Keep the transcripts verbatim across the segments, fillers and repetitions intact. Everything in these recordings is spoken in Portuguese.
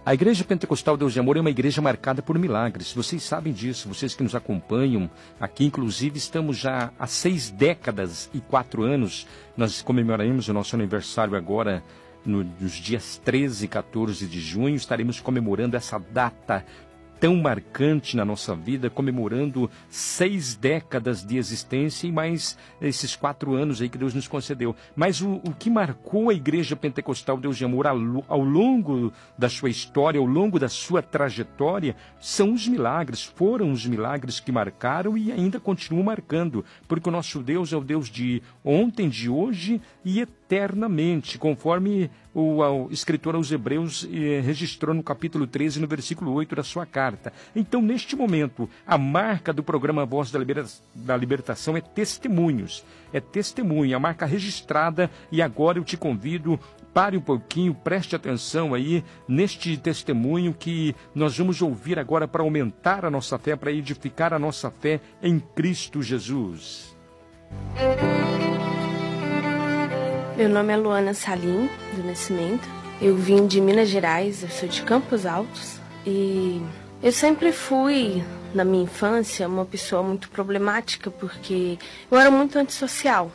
A Igreja Pentecostal Deus de Amor é uma igreja marcada por milagres. Vocês sabem disso, vocês que nos acompanham aqui, inclusive estamos já há seis décadas e quatro anos. Nós comemoraremos o nosso aniversário agora no, nos dias treze e quatorze de junho. Estaremos comemorando essa data tão marcante na nossa vida, comemorando seis décadas de existência e mais esses quatro anos aí que Deus nos concedeu. Mas o, o que marcou a Igreja Pentecostal Deus de Amor ao, ao longo da sua história, ao longo da sua trajetória, são os milagres, foram os milagres que marcaram e ainda continuam marcando, porque o nosso Deus é o Deus de ontem, de hoje e eternamente, conforme o, o escritor aos Hebreus eh, registrou no capítulo treze, no versículo oito da sua carta. Então, neste momento, a marca do programa Voz da, Libera da Libertação é testemunhos, é testemunho, a marca registrada, e agora eu te convido, pare um pouquinho, preste atenção aí neste testemunho que nós vamos ouvir agora para aumentar a nossa fé, para edificar a nossa fé em Cristo Jesus. Meu nome é Luana Salim, do Nascimento. Eu vim de Minas Gerais, eu sou de Campos Altos. E eu sempre fui, na minha infância, uma pessoa muito problemática, porque eu era muito antissocial.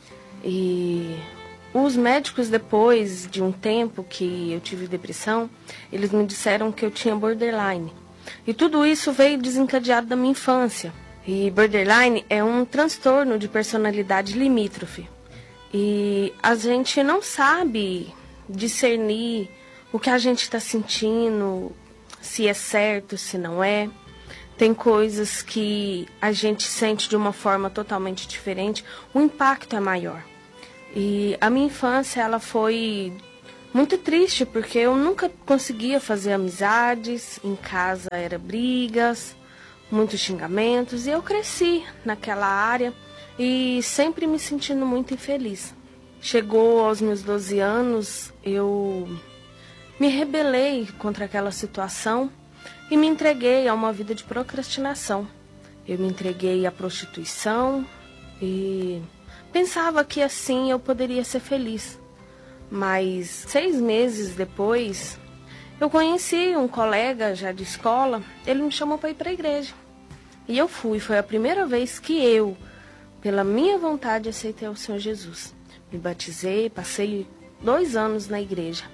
E os médicos, depois de um tempo que eu tive depressão, eles me disseram que eu tinha borderline. E tudo isso veio desencadeado da minha infância. E borderline é um transtorno de personalidade limítrofe. E a gente não sabe discernir o que a gente está sentindo, se é certo, se não é. Tem coisas que a gente sente de uma forma totalmente diferente, o impacto é maior. E a minha infância ela foi muito triste, porque eu nunca conseguia fazer amizades, em casa era brigas, muitos xingamentos, e eu cresci naquela área e sempre me sentindo muito infeliz. Chegou aos meus doze anos, eu me rebelei contra aquela situação e me entreguei a uma vida de procrastinação. Eu me entreguei à prostituição e pensava que assim eu poderia ser feliz. Mas seis meses depois, eu conheci um colega já de escola, ele me chamou para ir para a igreja. E eu fui, foi a primeira vez que eu, pela minha vontade, aceitei o Senhor Jesus. Me batizei, passei dois anos na igreja.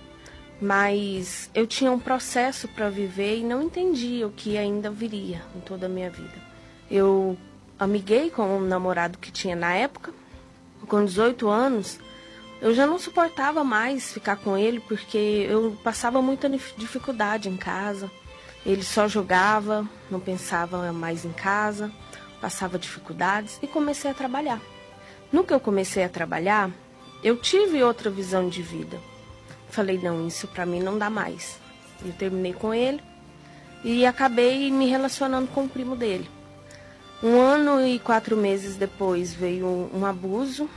Mas eu tinha um processo para viver e não entendia o que ainda viria em toda a minha vida. Eu amiguei com um namorado que tinha na época. Com dezoito anos, eu já não suportava mais ficar com ele, porque eu passava muita dificuldade em casa. Ele só jogava, não pensava mais em casa, passava dificuldades e comecei a trabalhar. No que eu comecei a trabalhar, eu tive outra visão de vida. Falei, não, isso pra mim não dá mais. Eu terminei com ele e acabei me relacionando com o primo dele. Um ano e quatro meses depois veio um, um abuso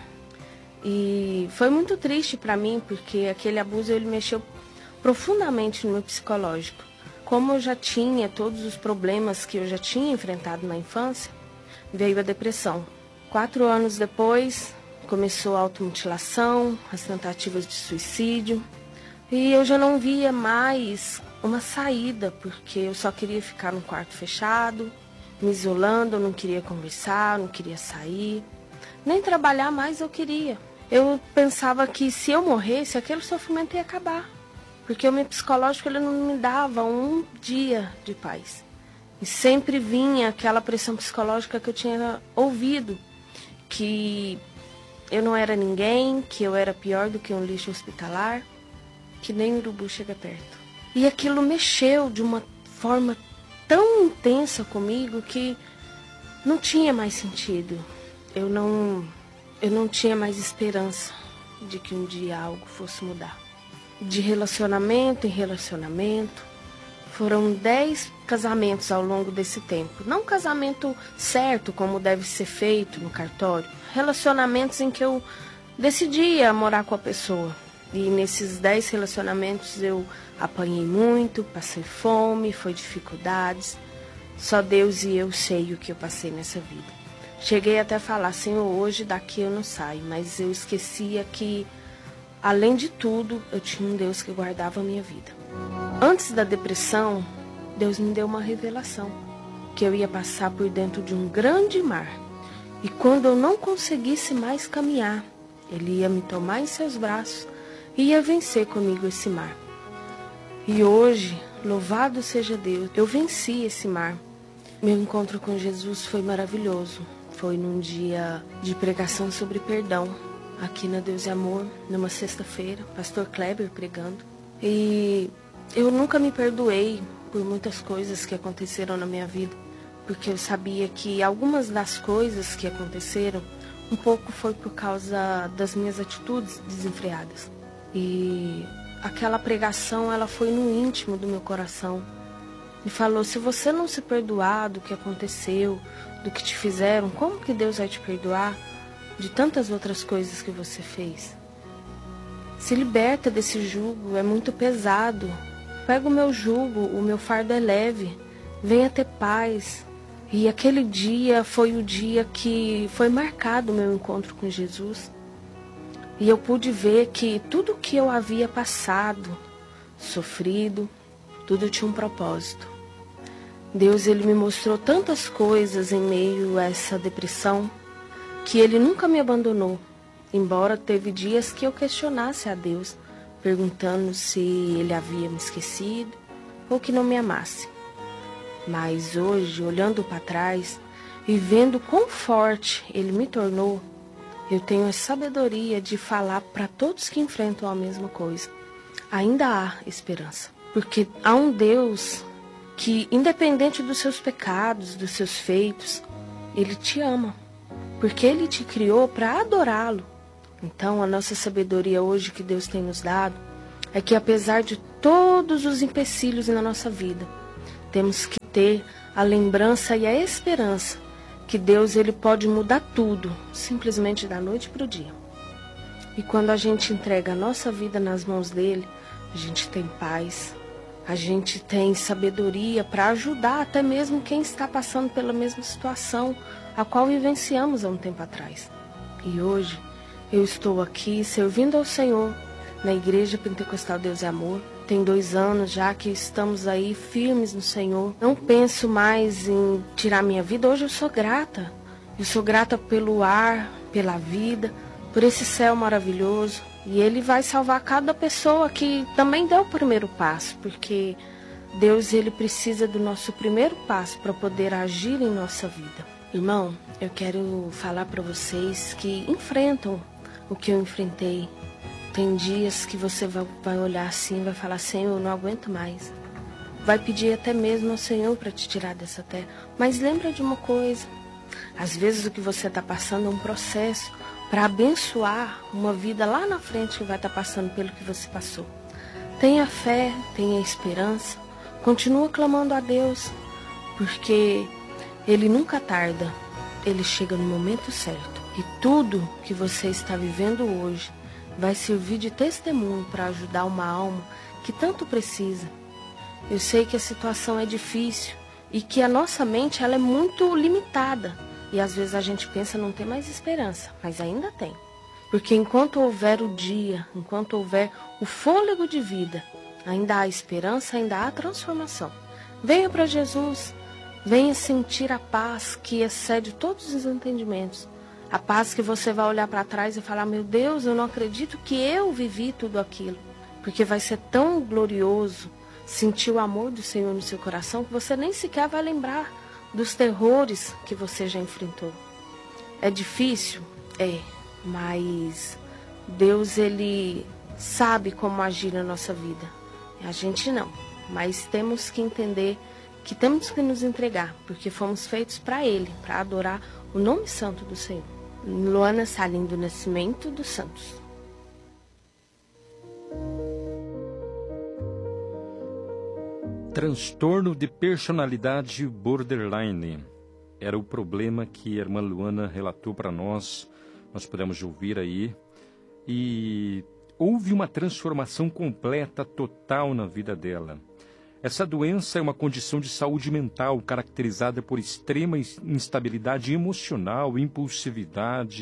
e foi muito triste pra mim, porque aquele abuso ele mexeu profundamente no meu psicológico. Como eu já tinha todos os problemas que eu já tinha enfrentado na infância, veio a depressão. Quatro anos depois, começou a automutilação, as tentativas de suicídio. E eu já não via mais uma saída, porque eu só queria ficar num quarto fechado, me isolando, eu não queria conversar, não queria sair. Nem trabalhar mais eu queria. Eu pensava que se eu morresse, aquele sofrimento ia acabar. Porque o meu psicológico ele não me dava um dia de paz. E sempre vinha aquela pressão psicológica que eu tinha ouvido, que eu não era ninguém, que eu era pior do que um lixo hospitalar, que nem urubu chega perto. E aquilo mexeu de uma forma tão intensa comigo que não tinha mais sentido. Eu não, eu não tinha mais esperança de que um dia algo fosse mudar. De relacionamento em relacionamento, foram dez casamentos ao longo desse tempo. Não casamento certo, como deve ser feito no cartório. Relacionamentos em que eu decidia morar com a pessoa. E nesses dez relacionamentos eu apanhei muito, passei fome, foi dificuldades. Só Deus e eu sei o que eu passei nessa vida. Cheguei até a falar, Senhor, hoje daqui eu não saio. Mas eu esquecia que além de tudo, eu tinha um Deus que guardava a minha vida. Antes da depressão, Deus me deu uma revelação, que eu ia passar por dentro de um grande mar. E quando eu não conseguisse mais caminhar, Ele ia me tomar em seus braços e ia vencer comigo esse mar. E hoje, louvado seja Deus, eu venci esse mar. Meu encontro com Jesus foi maravilhoso. Foi num dia de pregação sobre perdão, aqui na Deus e Amor, numa sexta-feira, pastor Kleber pregando. E eu nunca me perdoei por muitas coisas que aconteceram na minha vida, porque eu sabia que algumas das coisas que aconteceram, um pouco foi por causa das minhas atitudes desenfreadas. E aquela pregação, ela foi no íntimo do meu coração. Me falou, se você não se perdoar do que aconteceu, do que te fizeram, como que Deus vai te perdoar de tantas outras coisas que você fez? Se liberta desse jugo, é muito pesado. Pega o meu jugo, o meu fardo é leve, venha ter paz. E aquele dia foi o dia que foi marcado o meu encontro com Jesus. E eu pude ver que tudo que eu havia passado, sofrido, tudo tinha um propósito. Deus, Ele me mostrou tantas coisas em meio a essa depressão, que Ele nunca me abandonou. Embora teve dias que eu questionasse a Deus, perguntando se Ele havia me esquecido ou que não me amasse. Mas hoje, olhando para trás e vendo quão forte Ele me tornou, eu tenho a sabedoria de falar para todos que enfrentam a mesma coisa. Ainda há esperança, porque há um Deus que, independente dos seus pecados, dos seus feitos, Ele te ama, porque Ele te criou para adorá-lo. Então, a nossa sabedoria hoje que Deus tem nos dado é que, apesar de todos os empecilhos na nossa vida, temos que ter a lembrança e a esperança que Deus, Ele pode mudar tudo, simplesmente da noite para o dia. E quando a gente entrega a nossa vida nas mãos dEle, a gente tem paz, a gente tem sabedoria para ajudar até mesmo quem está passando pela mesma situação a qual vivenciamos há um tempo atrás. E hoje eu estou aqui servindo ao Senhor na Igreja Pentecostal Deus e Amor. Tem dois anos já que estamos aí firmes no Senhor. Não penso mais em tirar minha vida. Hoje eu sou grata. Eu sou grata pelo ar, pela vida, por esse céu maravilhoso. E Ele vai salvar cada pessoa que também deu o primeiro passo, porque Deus, Ele precisa do nosso primeiro passo para poder agir em nossa vida. Irmão, eu quero falar para vocês que enfrentam o que eu enfrentei. Tem dias que você vai, vai olhar assim e vai falar, Senhor, eu não aguento mais. Vai pedir até mesmo ao Senhor para te tirar dessa terra. Mas lembra de uma coisa, às vezes o que você está passando é um processo para abençoar uma vida lá na frente que vai estar passando pelo que você passou. Tenha fé, tenha esperança, continua clamando a Deus, porque Ele nunca tarda, Ele chega no momento certo. E tudo que você está vivendo hoje vai servir de testemunho para ajudar uma alma que tanto precisa. Eu sei que a situação é difícil e que a nossa mente ela é muito limitada. E às vezes a gente pensa não ter mais esperança, mas ainda tem. Porque enquanto houver o dia, enquanto houver o fôlego de vida, ainda há esperança, ainda há transformação. Venha para Jesus, venha sentir a paz que excede todos os entendimentos. A paz que você vai olhar para trás e falar, meu Deus, eu não acredito que eu vivi tudo aquilo. Porque vai ser tão glorioso sentir o amor do Senhor no seu coração que você nem sequer vai lembrar dos terrores que você já enfrentou. É difícil? É, mas Deus, Ele sabe como agir na nossa vida. A gente não, mas temos que entender que temos que nos entregar, porque fomos feitos para Ele, para adorar o nome santo do Senhor. Luana Salim do Nascimento dos Santos. Transtorno de personalidade borderline era o problema que a irmã Luana relatou para nós. Nós pudemos ouvir aí. E houve uma transformação completa, total na vida dela. Essa doença é uma condição de saúde mental caracterizada por extrema instabilidade emocional, impulsividade,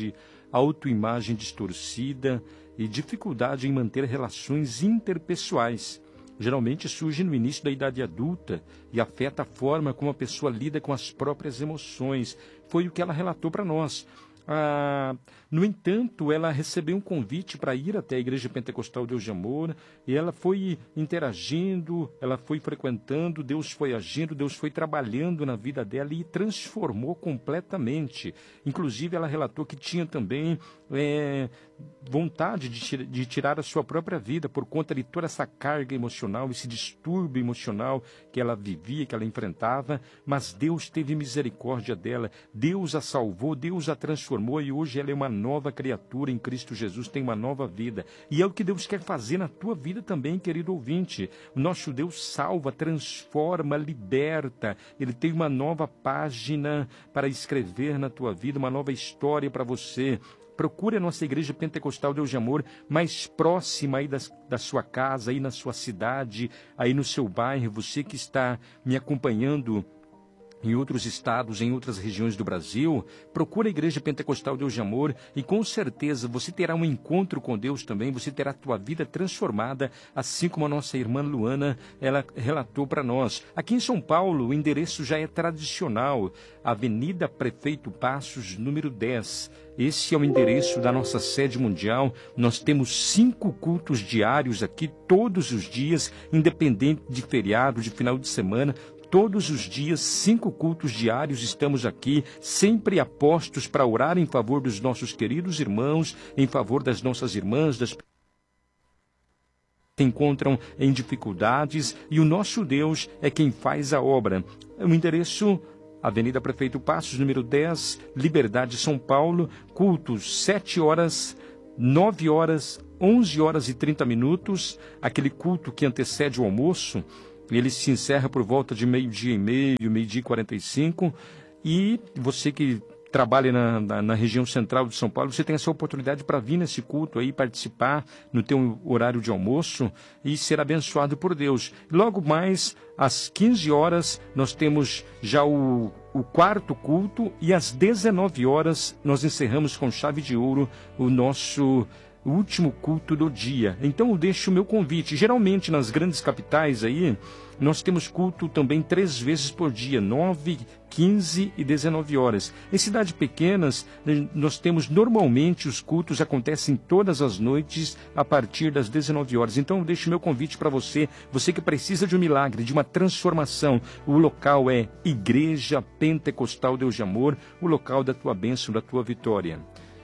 autoimagem distorcida e dificuldade em manter relações interpessoais. Geralmente surge no início da idade adulta e afeta a forma como a pessoa lida com as próprias emoções. Foi o que ela relatou para nós. Ah, no entanto, ela recebeu um convite para ir até a Igreja Pentecostal Deus de Amor, e ela foi interagindo, ela foi frequentando, Deus foi agindo, Deus foi trabalhando na vida dela e transformou completamente. Inclusive, ela relatou que tinha também é, vontade de, tira, de tirar a sua própria vida por conta de toda essa carga emocional, esse distúrbio emocional que ela vivia, que ela enfrentava, mas Deus teve misericórdia dela, Deus a salvou, Deus a transformou e hoje ela é uma nova criatura em Cristo Jesus, tem uma nova vida. E é o que Deus quer fazer na tua vida também, querido ouvinte. O nosso Deus salva, transforma, liberta. Ele tem uma nova página para escrever na tua vida, uma nova história para você. Procure a nossa Igreja Pentecostal Deus de Amor mais próxima aí das, da sua casa, aí na sua cidade, aí no seu bairro. Você que está me acompanhando em outros estados, em outras regiões do Brasil, procura a Igreja Pentecostal Deus de Amor e com certeza você terá um encontro com Deus também, você terá a tua vida transformada, assim como a nossa irmã Luana, ela relatou para nós. Aqui em São Paulo, o endereço já é tradicional, Avenida Prefeito Passos, número dez. Esse é o endereço da nossa sede mundial. Nós temos cinco cultos diários aqui, todos os dias, independente de feriado, de final de semana. Todos os dias, cinco cultos diários, estamos aqui, sempre apostos para orar em favor dos nossos queridos irmãos, em favor das nossas irmãs, das pessoas que se encontram em dificuldades, e o nosso Deus é quem faz a obra. O endereço, Avenida Prefeito Passos, número dez, Liberdade, São Paulo, cultos sete horas, nove horas, onze horas e trinta minutos, aquele culto que antecede o almoço. Ele se encerra por volta de meio-dia e meio, meio-dia e quarenta e cinco. E você que trabalha na, na, na região central de São Paulo, você tem essa oportunidade para vir nesse culto aí, participar no teu horário de almoço e ser abençoado por Deus. Logo mais, às quinze horas, nós temos já o, o quarto culto e às dezenove horas nós encerramos com chave de ouro o nosso o último culto do dia. Então eu deixo o meu convite. Geralmente nas grandes capitais aí, nós temos culto também três vezes por dia, nove, quinze e dezenove horas. Em cidades pequenas, nós temos normalmente os cultos acontecem todas as noites a partir das dezenove horas. Então eu deixo o meu convite para você, você que precisa de um milagre, de uma transformação. O local é Igreja Pentecostal Deus de Amor, o local da tua bênção, da tua vitória.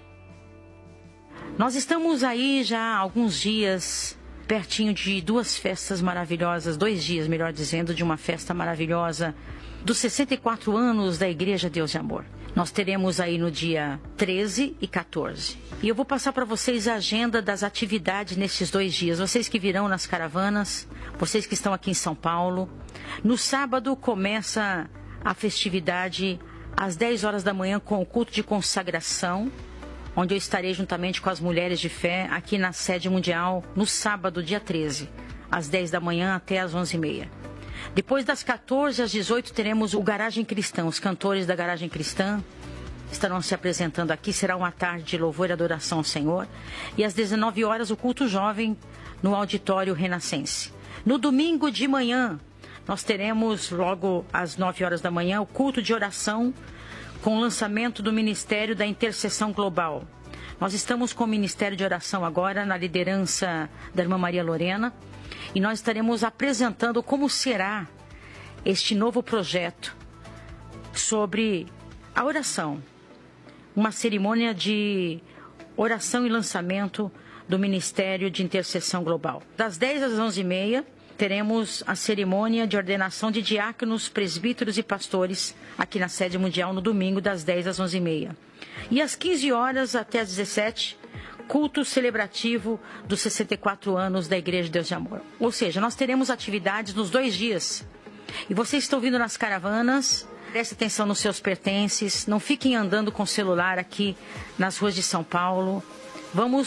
Nós estamos aí já há alguns dias, pertinho de duas festas maravilhosas, dois dias, melhor dizendo, de uma festa maravilhosa dos sessenta e quatro anos da Igreja Deus de Amor. Nós teremos aí no dia treze e quatorze. E eu vou passar para vocês a agenda das atividades nesses dois dias. Vocês que virão nas caravanas, vocês que estão aqui em São Paulo. No sábado começa a festividade às dez horas da manhã com o culto de consagração, onde eu estarei juntamente com as mulheres de fé aqui na sede mundial no sábado, dia treze, às dez da manhã até às onze e meia. Depois das quatorze às dezoito teremos o Garagem Cristã. Os cantores da Garagem Cristã estarão se apresentando aqui. Será uma tarde de louvor e adoração ao Senhor. E às dezenove horas o culto jovem no Auditório Renascense. No domingo de manhã nós teremos logo às nove horas da manhã o culto de oração com o lançamento do Ministério da Intercessão Global. Nós estamos com o Ministério de Oração agora, na liderança da irmã Maria Lorena, e nós estaremos apresentando como será este novo projeto sobre a oração. Uma cerimônia de oração e lançamento do Ministério de Intercessão Global. Das dez às onze e meia, teremos a cerimônia de ordenação de diáconos, presbíteros e pastores aqui na sede mundial no domingo, das dez às onze e meia. E às quinze horas até às dezessete, culto celebrativo dos sessenta e quatro anos da Igreja de Deus de Amor. Ou seja, nós teremos atividades nos dois dias. E vocês estão vindo nas caravanas, preste atenção nos seus pertences, não fiquem andando com o celular aqui nas ruas de São Paulo. Vamos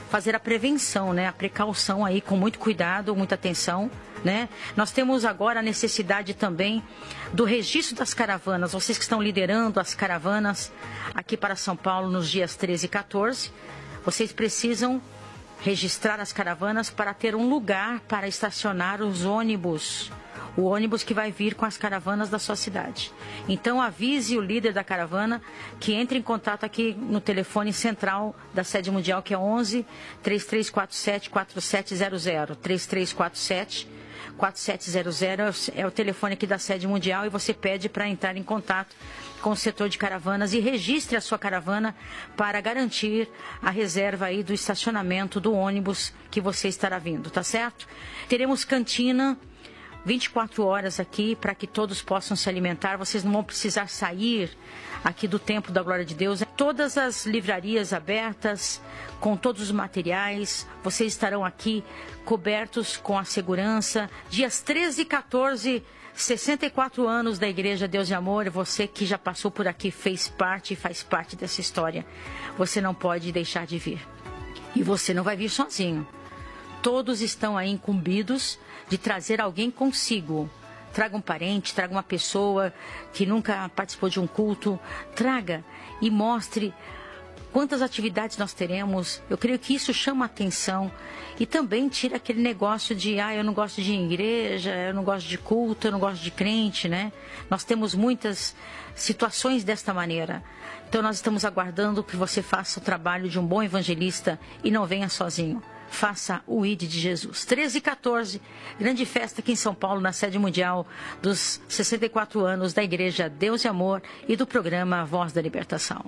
fazer a prevenção, né? A precaução aí com muito cuidado, muita atenção, né? Nós temos agora a necessidade também do registro das caravanas. Vocês que estão liderando as caravanas aqui para São Paulo nos dias treze e quatorze, vocês precisam registrar as caravanas para ter um lugar para estacionar os ônibus. O ônibus que vai vir com as caravanas da sua cidade. Então avise o líder da caravana que entre em contato aqui no telefone central da Sede Mundial, que é onze, três três quatro sete, quatro sete zero zero. três três quatro sete, quatro sete zero zero é o telefone aqui da Sede Mundial e você pede para entrar em contato com o setor de caravanas e registre a sua caravana para garantir a reserva aí do estacionamento do ônibus que você estará vindo, tá certo? Teremos cantina vinte e quatro horas aqui para que todos possam se alimentar. Vocês não vão precisar sair aqui do Templo da Glória de Deus. Todas as livrarias abertas, com todos os materiais. Vocês estarão aqui cobertos com a segurança. Dias treze e quatorze, sessenta e quatro anos da Igreja Deus e Amor. Você que já passou por aqui, fez parte e faz parte dessa história. Você não pode deixar de vir. E você não vai vir sozinho. Todos estão aí incumbidos de trazer alguém consigo. Traga um parente, traga uma pessoa que nunca participou de um culto. Traga e mostre quantas atividades nós teremos. Eu creio que isso chama a atenção. E também tira aquele negócio de, ah, eu não gosto de igreja, eu não gosto de culto, eu não gosto de crente, né? Nós temos muitas situações desta maneira. Então nós estamos aguardando que você faça o trabalho de um bom evangelista e não venha sozinho. Faça o I D de Jesus. treze e quatorze, grande festa aqui em São Paulo, na Sede Mundial dos sessenta e quatro anos da Igreja Deus e Amor e do programa Voz da Libertação.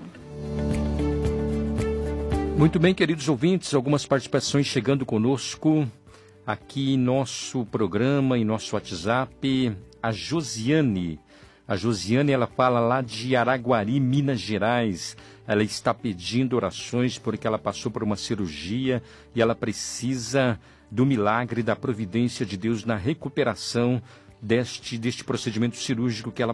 Muito bem, queridos ouvintes, algumas participações chegando conosco aqui em nosso programa, em nosso WhatsApp. A Josiane, a Josiane, ela fala lá de Araguari, Minas Gerais. Ela está pedindo orações porque ela passou por uma cirurgia e ela precisa do milagre, da providência de Deus na recuperação deste, deste procedimento cirúrgico que ela